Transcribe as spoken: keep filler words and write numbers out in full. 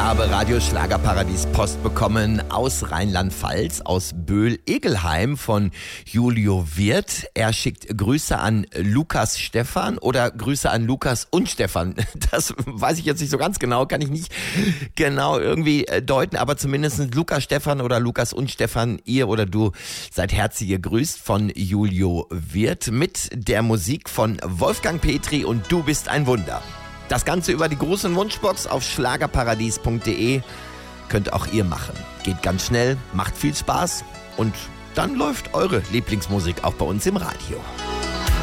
habe Radio Schlagerparadies Post bekommen aus Rheinland-Pfalz, aus Böhl-Egelheim von Julio Wirth. Er schickt Grüße an Lukas Stefan oder Grüße an Lukas und Stefan. Das weiß ich jetzt nicht so ganz genau, kann ich nicht genau irgendwie deuten, aber zumindest Lukas Stefan oder Lukas und Stefan, ihr oder du seid herzlich gegrüßt von Julio Wirth mit der Musik von Wolfgang Petri und Du bist ein Wunder. Das Ganze über die großen Wunschbox auf schlagerparadies punkt de könnt auch ihr machen. Geht ganz schnell, macht viel Spaß und dann läuft eure Lieblingsmusik auch bei uns im Radio.